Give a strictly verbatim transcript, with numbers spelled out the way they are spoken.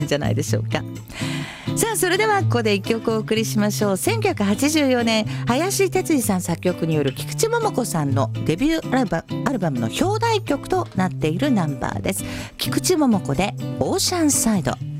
じゃないでしょうか。さあそれではここで一曲お送りしましょう。せんきゅうひゃくはちじゅうよねん林哲司さん作曲による菊池桃子さんのデビューアルバアルバムの表題曲となっているナンバーです。菊池桃子でオーシャンサイド。